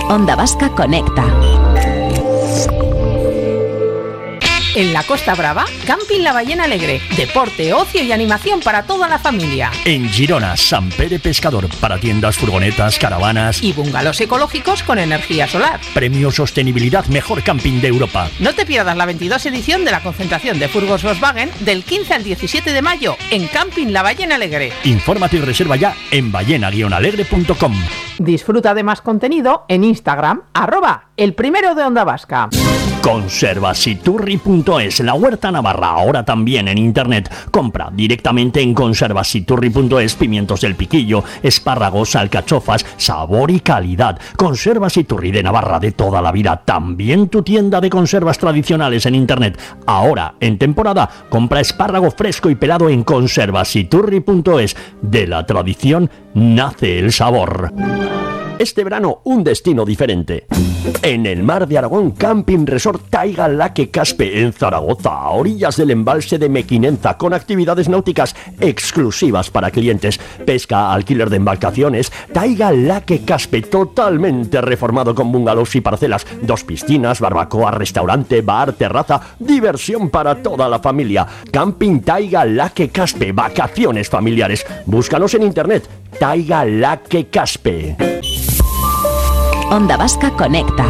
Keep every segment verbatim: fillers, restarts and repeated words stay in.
Onda Vasca Conecta. En la Costa Brava, Camping La Ballena Alegre. Deporte, ocio y animación para toda la familia. En Girona, Sant Pere Pescador, para tiendas, furgonetas, caravanas y bungalows ecológicos con energía solar. Premio Sostenibilidad Mejor Camping de Europa. No te pierdas la veintidós edición de la concentración de furgos Volkswagen del quince al diecisiete de mayo en Camping La Ballena Alegre. Infórmate y reserva ya en ballena guion alegre punto com. Disfruta de más contenido en Instagram, arroba el primero de Onda Vasca. Conservasiturri punto es, la huerta navarra, ahora también en internet. Compra directamente en conservasiturri punto es pimientos del piquillo, espárragos, alcachofas, sabor y calidad. Conservasiturri de Navarra de toda la vida, también tu tienda de conservas tradicionales en internet. Ahora, en temporada, compra espárrago fresco y pelado en conservasiturri punto es. De la tradición nace el sabor. Este verano, un destino diferente. En el mar de Aragón, Camping Resort Taiga Laque Caspe, en Zaragoza, a orillas del embalse de Mequinenza, con actividades náuticas exclusivas para clientes, pesca, alquiler de embarcaciones. Taiga Laque Caspe, totalmente reformado con bungalows y parcelas, dos piscinas, barbacoa, restaurante, bar, terraza, diversión para toda la familia. Camping Taiga Laque Caspe, vacaciones familiares. Búscanos en internet, Taiga Laque Caspe. Onda Vasca Conecta.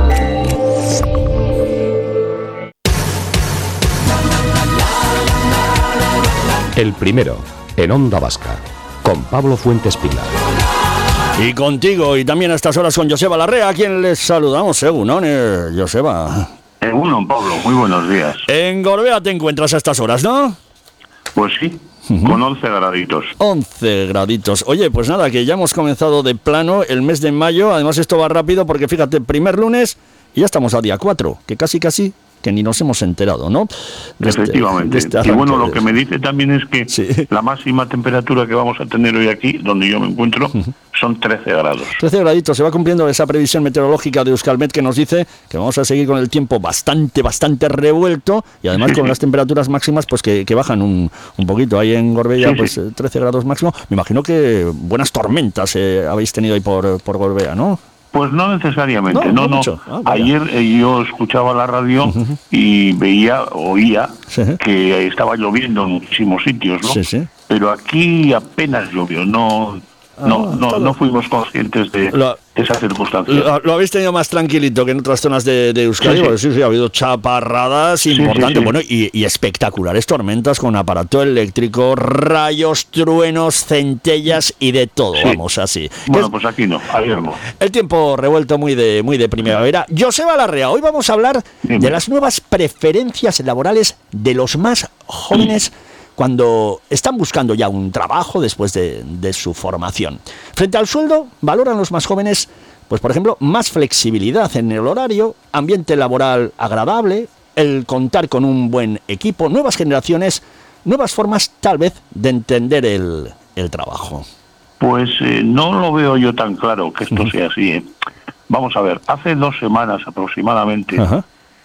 El primero, en Onda Vasca, con Pablo Fuentes Pila. Y contigo, y también a estas horas con Joseba Larrea, a quien les saludamos, según, ¿no? Joseba. Según, Pablo, muy buenos días. En Gorbea te encuentras a estas horas, ¿no? Pues sí. Uh-huh. Con once graditos. once graditos. Oye, pues nada, que ya hemos comenzado de plano el mes de mayo. Además esto va rápido porque fíjate, primer lunes y ya estamos a día cuatro, que casi casi que ni nos hemos enterado, ¿no? De Efectivamente. Este, de este y bueno, lo que me dice también es que sí. La máxima temperatura que vamos a tener hoy aquí, donde yo me encuentro, uh-huh. son trece grados. trece graditos. Se va cumpliendo esa previsión meteorológica de Euskalmet que nos dice que vamos a seguir con el tiempo bastante, bastante revuelto y además sí, con sí. las temperaturas máximas pues que, que bajan un, un poquito. Ahí en Gorbea, sí, pues sí. trece grados máximo. Me imagino que buenas tormentas eh, habéis tenido ahí por, por Gorbea, ¿no? Pues no necesariamente, no, no. no. Ah, Ayer eh, yo escuchaba la radio uh-huh. y veía, oía sí. que estaba lloviendo en muchísimos sitios, ¿no? Sí, sí. Pero aquí apenas llovió, no... No, ah, no, no fuimos conscientes de lo, esa circunstancia. Lo, lo habéis tenido más tranquilito que en otras zonas de, de Euskadi, sí, porque sí, sí, ha habido chaparradas sí, importantes, sí, sí. bueno, y, y espectaculares tormentas con aparato eléctrico, rayos, truenos, centellas y de todo, sí. vamos, así. Bueno, es, pues aquí no, ayer no. El tiempo revuelto muy de, muy de primavera. Joseba Larrea, hoy vamos a hablar Dime. de las nuevas preferencias laborales de los más jóvenes sí. cuando están buscando ya un trabajo después de, de su formación. Frente al sueldo, valoran los más jóvenes, pues por ejemplo, más flexibilidad en el horario, ambiente laboral agradable, el contar con un buen equipo, nuevas generaciones, nuevas formas tal vez de entender el, el trabajo. Pues eh, no lo veo yo tan claro que esto uh-huh. sea así. ¿eh? Vamos a ver, hace dos semanas aproximadamente uh-huh.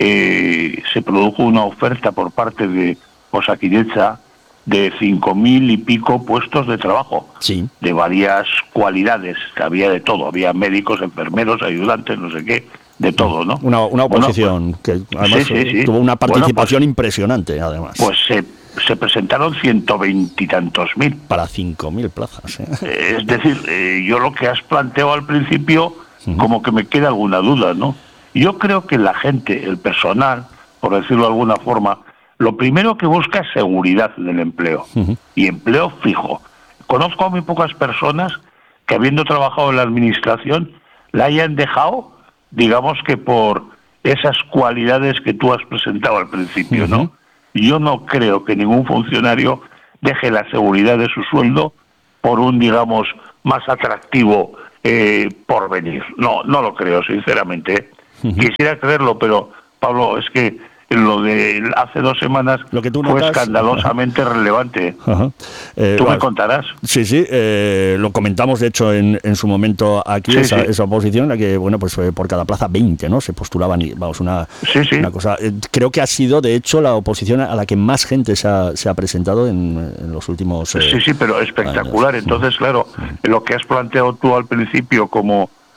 eh, se produjo una oferta por parte de Osakidetza de cinco mil y pico puestos de trabajo, sí. de varias cualidades, había de todo, había médicos, enfermeros, ayudantes, no sé qué, de todo, ¿no? Una, una oposición bueno, pues, que además sí, sí, sí. tuvo una participación bueno, pues, impresionante, además. Pues se, se presentaron ciento veintitantos mil. Para cinco mil plazas. ¿eh? Es decir, eh, yo lo que has planteado al principio, uh-huh. como que me queda alguna duda, ¿no? Yo creo que la gente, el personal, por decirlo de alguna forma, lo primero que busca es seguridad del empleo, uh-huh. y empleo fijo. Conozco a muy pocas personas que, habiendo trabajado en la administración, la hayan dejado, digamos que por esas cualidades que tú has presentado al principio, uh-huh. ¿no? Yo no creo que ningún funcionario deje la seguridad de su sueldo por un, digamos, más atractivo eh, porvenir. No, no lo creo, sinceramente. Uh-huh. Quisiera creerlo, pero, Pablo, es que lo de hace dos semanas lo que tú fue notas, escandalosamente ajá. relevante. Ajá. Eh, tú bueno, me contarás. Sí, sí, eh, lo comentamos de hecho en, en su momento aquí, sí, esa, sí. esa oposición, la que, bueno, pues por cada plaza veinte, ¿no? Se postulaban, y vamos, una, sí, sí. una cosa. Eh, creo que ha sido, de hecho, la oposición a la que más gente se ha, se ha presentado en, en los últimos eh, Sí, sí, pero espectacular. Años. Entonces, claro, lo que has planteado tú al principio como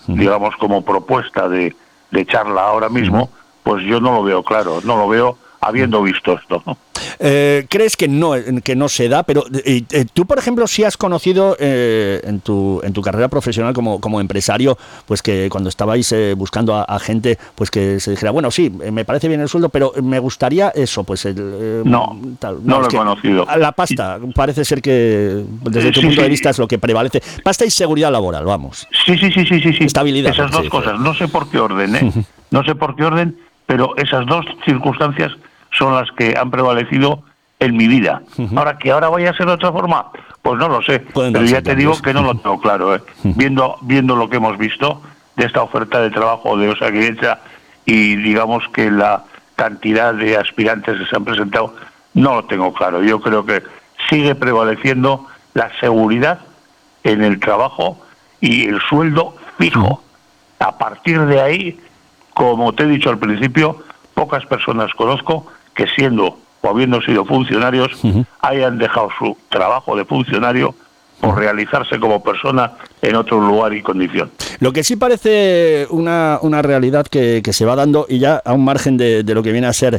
uh-huh. digamos, como propuesta de, de charla ahora mismo, uh-huh. pues yo no lo veo claro, no lo veo habiendo visto esto, ¿no? Eh, ¿Crees que no que no se da? Pero eh, eh, tú, por ejemplo, sí has conocido eh, en tu en tu carrera profesional como, como empresario, pues que cuando estabais eh, buscando a, a gente, pues que se dijera, bueno, sí, me parece bien el sueldo, pero me gustaría eso, pues el, eh, no, tal, no, no lo he conocido. La pasta, parece ser que desde tu sí, punto sí. de vista es lo que prevalece. Pasta y seguridad laboral, vamos. Sí, sí, sí, sí, sí, sí. Estabilidad. Esas dos cosas, no sé por qué orden, ¿eh? no sé por qué orden, pero esas dos circunstancias son las que han prevalecido en mi vida. Uh-huh. Ahora, que ahora vaya a ser de otra forma, pues no lo sé. Pueden pero ya te cambios. digo que no lo tengo claro. ¿eh? Uh-huh. Viendo viendo lo que hemos visto de esta oferta de trabajo de Osakidetza y digamos que la cantidad de aspirantes que se han presentado, no lo tengo claro. Yo creo que sigue prevaleciendo la seguridad en el trabajo y el sueldo fijo. Uh-huh. A partir de ahí, como te he dicho al principio, pocas personas conozco que siendo o habiendo sido funcionarios uh-huh. hayan dejado su trabajo de funcionario por realizarse como persona en otro lugar y condición. Lo que sí parece una, una realidad que, que se va dando, y ya a un margen de, de lo que viene a ser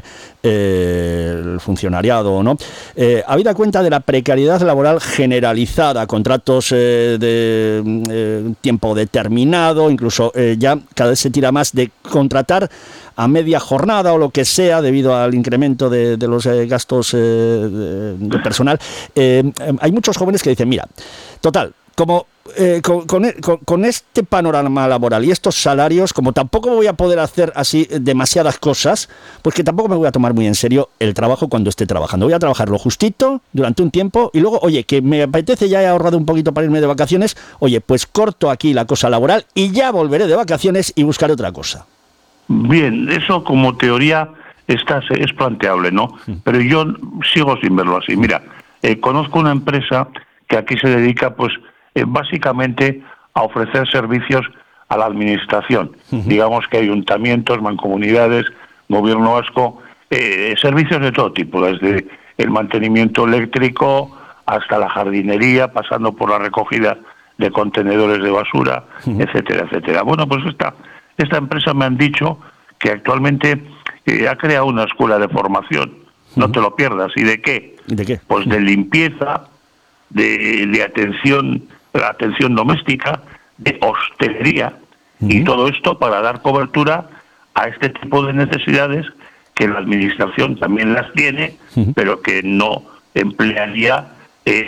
eh, el funcionariado o no, eh, habida cuenta de la precariedad laboral generalizada, contratos eh, de eh, tiempo determinado, incluso eh, ya cada vez se tira más de contratar a media jornada o lo que sea debido al incremento de, de los eh, gastos eh, de, de personal. Eh, hay muchos jóvenes que dicen, mira, total, como eh, con, con, con este panorama laboral y estos salarios, como tampoco voy a poder hacer así demasiadas cosas, pues que tampoco me voy a tomar muy en serio el trabajo cuando esté trabajando. Voy a trabajar lo justito durante un tiempo y luego, oye, que me apetece, ya he ahorrado un poquito para irme de vacaciones, oye, pues corto aquí la cosa laboral y ya volveré de vacaciones y buscaré otra cosa. Bien, eso como teoría está, es planteable, ¿no? Pero yo sigo sin verlo así. Mira, eh, conozco una empresa que aquí se dedica, pues, eh, básicamente a ofrecer servicios a la administración. Uh-huh. Digamos que ayuntamientos, mancomunidades, gobierno vasco, eh, servicios de todo tipo, desde el mantenimiento eléctrico hasta la jardinería, pasando por la recogida de contenedores de basura, uh-huh. etcétera, etcétera. Bueno, pues esta... Esta empresa me han dicho que actualmente eh, ha creado una escuela de formación. No uh-huh. te lo pierdas. ¿Y de qué? ¿De qué? Pues de limpieza, de, de atención, la atención doméstica, de hostelería. Uh-huh. Y todo esto para dar cobertura a este tipo de necesidades que la administración también las tiene, uh-huh. pero que no emplearía... Eh,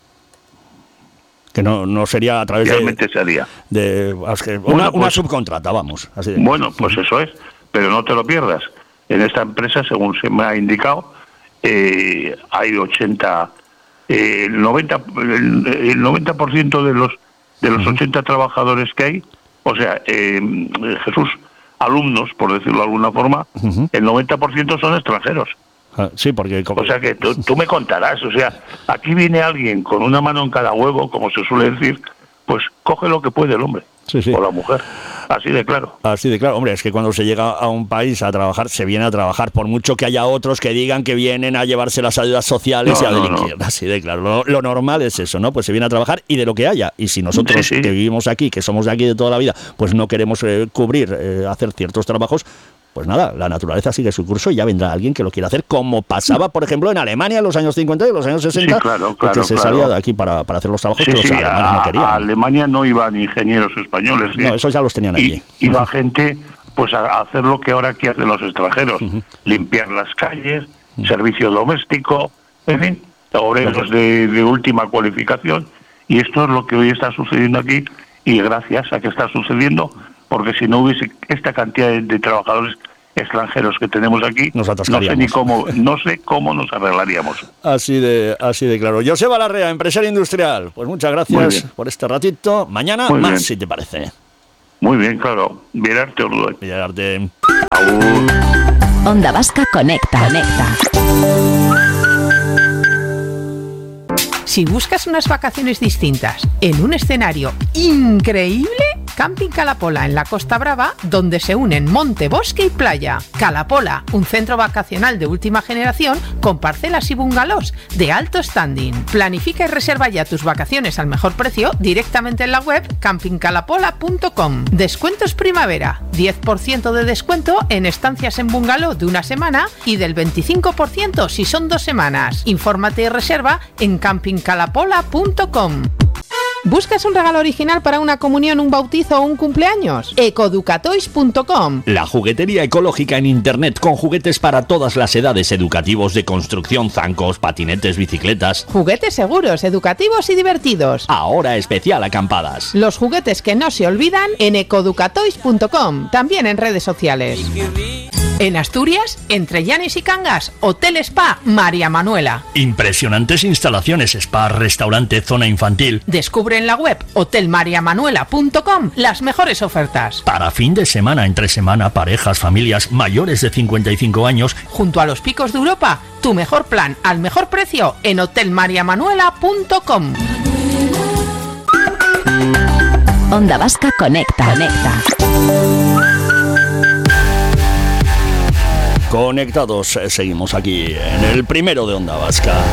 que no no sería a través Realmente de, sería. de una, bueno, pues, una subcontrata, vamos. Así de... Bueno, pues eso es, pero no te lo pierdas. En esta empresa, según se me ha indicado, eh, hay ochenta, eh, el noventa, el, el noventa por ciento de los de los uh-huh. ochenta trabajadores que hay, o sea, eh, Jesús, alumnos, por decirlo de alguna forma, uh-huh. el noventa por ciento son extranjeros. Ah, sí, porque... O sea que tú, tú me contarás, o sea, aquí viene alguien con una mano en cada huevo, como se suele decir, pues coge lo que puede el hombre, sí, sí. o la mujer, así de claro. Así de claro, hombre, es que cuando se llega a un país a trabajar, se viene a trabajar, por mucho que haya otros que digan que vienen a llevarse las ayudas sociales no, y a delinquir, no, no. así de claro. Lo, lo normal es eso, ¿no? Pues se viene a trabajar y de lo que haya, y si nosotros sí, sí. que vivimos aquí, que somos de aquí de toda la vida, pues no queremos eh, cubrir, eh, hacer ciertos trabajos, pues nada, la naturaleza sigue su curso y ya vendrá alguien que lo quiera hacer, como pasaba, por ejemplo, en Alemania en los años cincuenta y los años sesenta, sí, claro, claro, que se claro. salía de aquí para, para hacer los trabajos sí, que los sí, alemanes a, no querían. A Alemania no iban ingenieros españoles. ¿sí? No, esos ya los tenían allí. Y, iba gente pues a hacer lo que ahora aquí hacen los extranjeros, uh-huh. limpiar las calles, uh-huh. servicio doméstico, en fin, obreros de, de última cualificación. Y esto es lo que hoy está sucediendo aquí, y gracias a que está sucediendo, porque si no hubiese esta cantidad de, de trabajadores extranjeros que tenemos aquí, nos no sé ni cómo, no sé cómo nos arreglaríamos. Así de, así de claro. Joseba Larrea, empresario industrial. Pues muchas gracias por este ratito. Mañana Muy más, bien. si te parece. Muy bien, claro. Virarte, Orduy. Virarte. Agur. Onda Vasca Conecta. Conecta. Si buscas unas vacaciones distintas en un escenario increíble, Camping Calapola en la Costa Brava, donde se unen monte, bosque y playa. Calapola, un centro vacacional de última generación con parcelas y bungalows de alto standing. Planifica y reserva ya tus vacaciones al mejor precio directamente en la web camping calapola punto com. Descuentos primavera, diez por ciento de descuento en estancias en bungalow de una semana y del veinticinco por ciento si son dos semanas. Infórmate y reserva en camping calapola punto com. ¿Buscas un regalo original para una comunión, un bautizo o un cumpleaños? ecoducatoys punto com. La juguetería ecológica en internet con juguetes para todas las edades, educativos, de construcción, zancos, patinetes, bicicletas. Juguetes seguros, educativos y divertidos. Ahora especial acampadas. Los juguetes que no se olvidan en ecoducatoys punto com. También en redes sociales. En Asturias, entre Llanes y Cangas, Hotel Spa María Manuela. Impresionantes instalaciones, spa, restaurante, zona infantil. Descubre en la web hotel maría manuela punto com las mejores ofertas. Para fin de semana, entre semana, parejas, familias mayores de cincuenta y cinco años. Junto a los picos de Europa, tu mejor plan al mejor precio en hotel maría manuela punto com. Onda Vasca Conecta. Conecta. Conectados, eh, seguimos aquí en el primero de Onda Vasca.